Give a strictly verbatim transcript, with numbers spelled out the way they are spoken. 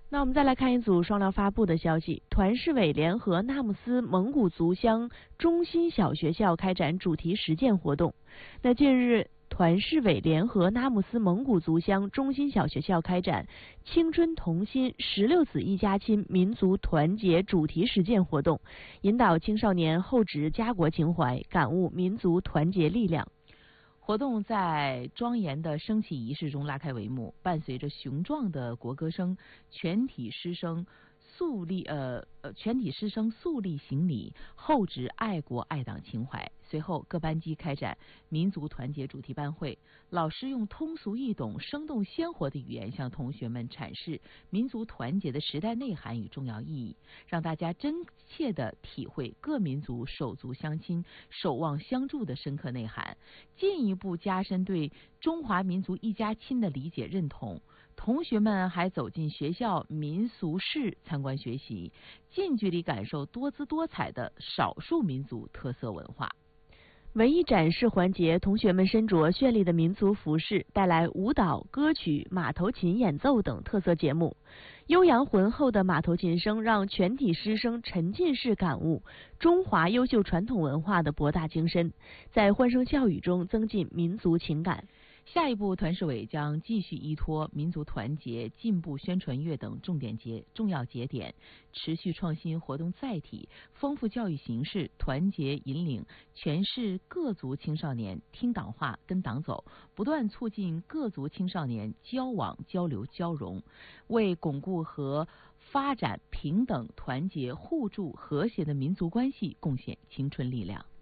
那我们再来看一组双料发布的消息，团市委联合纳木斯蒙古族乡中心小学校开展主题实践活动。那近日，团市委联合纳木斯蒙古族乡中心小学校开展青春同心十六子一家亲民族团结主题实践活动，引导青少年厚植家国情怀，感悟民族团结力量。 活动在庄严的升旗仪式中拉开帷幕，伴随着雄壮的国歌声，全体师生肃立呃呃全体师生肃立行礼，厚植爱国爱党情怀。随后，各班级开展民族团结主题班会，老师用通俗易懂、生动鲜活的语言向同学们阐释民族团结的时代内涵与重要意义，让大家真切地体会各民族手足相亲、守望相助的深刻内涵，进一步加深对中华民族一家亲的理解认同。同学们还走进学校民俗室参观学习，近距离感受多姿多彩的少数民族特色文化。 文艺展示环节，同学们身着绚丽的民族服饰，带来舞蹈、歌曲、马头琴演奏等特色节目。悠扬浑厚的马头琴声让全体师生沉浸式感悟中华优秀传统文化的博大精深，在欢声笑语中增进民族情感。 下一步，团市委将继续依托民族团结、进步宣传月等重点节重要节点，持续创新活动载体，丰富教育形式，团结引领全市各族青少年听党话、跟党走，不断促进各族青少年交往、交流、交融，为巩固和发展平等、团结、互助、和谐的民族关系贡献青春力量。